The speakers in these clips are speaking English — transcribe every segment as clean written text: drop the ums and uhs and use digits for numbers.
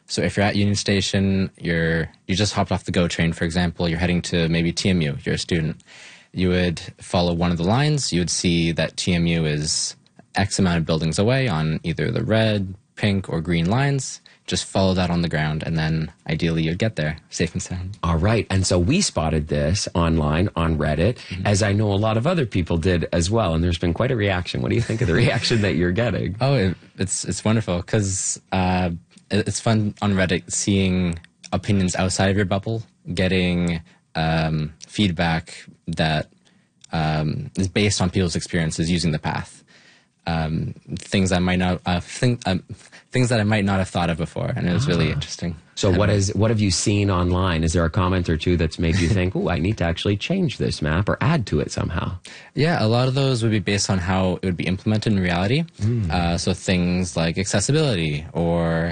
So if you're at Union Station, you just hopped off the GO train, for example, you're heading to maybe TMU, you're a student. You would follow one of the lines. You would see that TMU is X amount of buildings away on either the red, pink, or green lines. Just follow that on the ground, and then ideally you'd get there safe and sound. All right. And so we spotted this online on Reddit, as I know a lot of other people did as well. And there's been quite a reaction. What do you think of the reaction that you're getting? Oh, it's wonderful because it's fun on Reddit seeing opinions outside of your bubble, getting feedback that is based on people's experiences using the path. Things I might not things that I might not have thought of before, and it was really interesting. So what have you seen online? Is there a comment or two that's made you think, "Oh, I need to actually change this map or add to it somehow"? Yeah, a lot of those would be based on how it would be implemented in reality. So things like accessibility or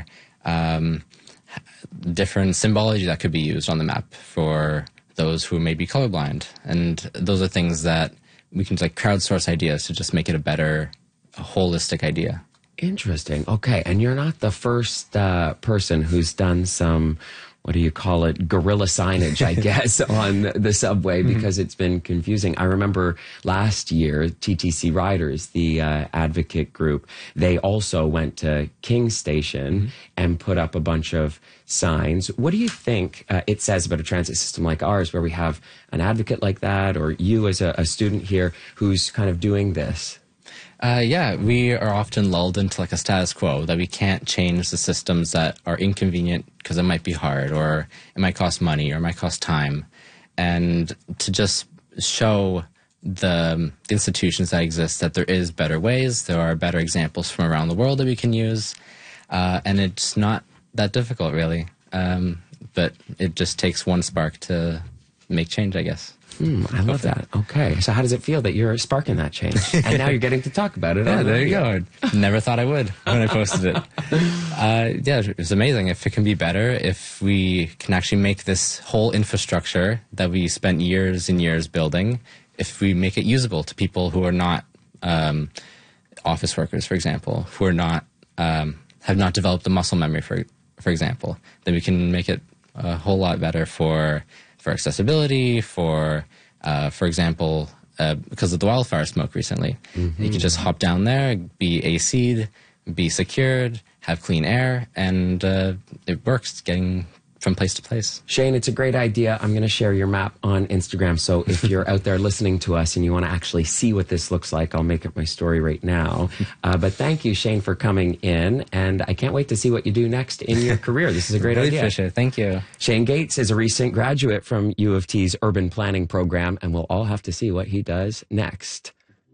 different symbology that could be used on the map for those who may be colorblind, and those are things that we can like crowdsource ideas to just make it a better, holistic idea. Interesting. Okay. And you're not the first person who's done some, what do you call it, guerrilla signage, I guess, on the subway, because it's been confusing. I remember last year, TTC Riders, the advocate group, they also went to King Station and put up a bunch of signs. What do you think it says about a transit system like ours, where we have an advocate like that, or you as a student here who's kind of doing this? Yeah, we are often lulled into like a status quo that we can't change the systems that are inconvenient because it might be hard, or it might cost money, or it might cost time. And to just show the institutions that exist that there is better ways, there are better examples from around the world that we can use, and it's not that difficult really. But it just takes one spark to make change, I guess. I love that. Okay. So how does it feel that you're sparking that change? And now you're getting to talk about it. Yeah, there you go. Never thought I would when I posted it. Yeah, it's amazing. If it can be better, if we can actually make this whole infrastructure that we spent years and years building, if we make it usable to people who are not office workers, for example, who are not have not developed the muscle memory, for example, then we can make it a whole lot better for accessibility, for example, because of the wildfire smoke recently. You can just hop down there, be AC'd, be secured, have clean air, and it works getting from place to place. Shane, it's a great idea. I'm going to share your map on Instagram. So if you're out there listening to us and you want to actually see what this looks like, I'll make up my story right now. But thank you, Shane, for coming in. And I can't wait to see what you do next in your career. This is a great idea. Appreciate it. Thank you. Shane Gates is a recent graduate from U of T's urban planning program, and we'll all have to see what he does next.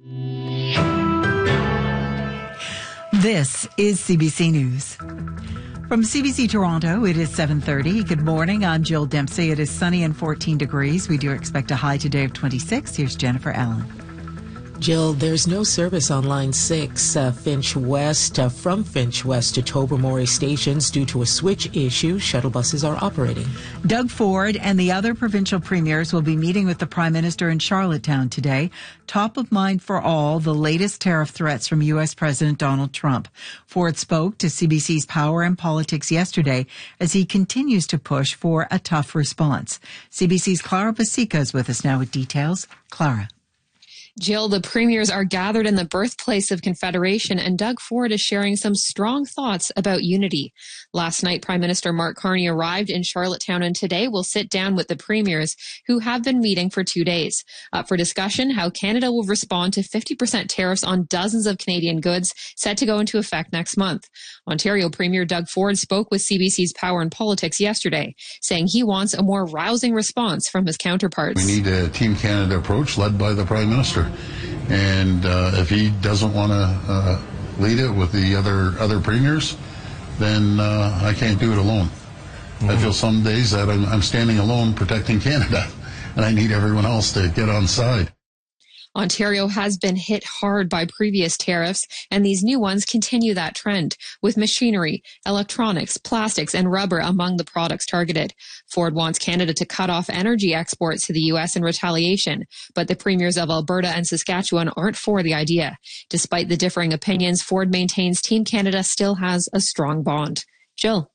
This is CBC News. From CBC Toronto, it is 7:30. Good morning. I'm Jill Dempsey. It is sunny and 14 degrees. We do expect a high today of 26. Here's Jennifer Allen. Jill, there's no service on Line 6, Finch West, from Finch West to Tobermory stations due to a switch issue. Shuttle buses are operating. Doug Ford and the other provincial premiers will be meeting with the Prime Minister in Charlottetown today. Top of mind for all, the latest tariff threats from U.S. President Donald Trump. Ford spoke to CBC's Power and Politics yesterday as he continues to push for a tough response. CBC's Clara Basica is with us now with details. Clara. Jill, the premiers are gathered in the birthplace of Confederation, and Doug Ford is sharing some strong thoughts about unity. Last night, Prime Minister Mark Carney arrived in Charlottetown, and today will sit down with the premiers, who have been meeting for 2 days. Up for discussion, how Canada will respond to 50% tariffs on dozens of Canadian goods set to go into effect next month. Ontario Premier Doug Ford spoke with CBC's Power and Politics yesterday, saying he wants a more rousing response from his counterparts. We need a Team Canada approach led by the Prime Minister. And if he doesn't want to lead it with the other premiers, then I can't do it alone. I feel some days that I'm standing alone protecting Canada, and I need everyone else to get on side. Ontario has been hit hard by previous tariffs, and these new ones continue that trend, with machinery, electronics, plastics, and rubber among the products targeted. Ford wants Canada to cut off energy exports to the U.S. in retaliation, but the premiers of Alberta and Saskatchewan aren't for the idea. Despite the differing opinions, Ford maintains Team Canada still has a strong bond. Jill.